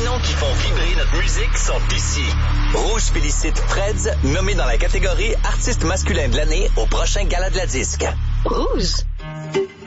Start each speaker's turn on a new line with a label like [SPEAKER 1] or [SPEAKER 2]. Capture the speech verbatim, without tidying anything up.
[SPEAKER 1] opinions qui font vibrer notre musique sont ici. Rouge félicite Freds, nommé dans la catégorie Artiste masculin de l'année au prochain Gala de la Disque.
[SPEAKER 2] Rouge.